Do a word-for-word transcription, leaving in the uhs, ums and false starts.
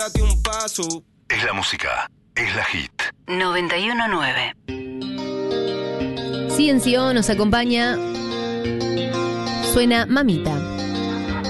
un paso. Es la música, es la hit. noventa y uno nueve. C N C O nos acompaña. Suena Mamita.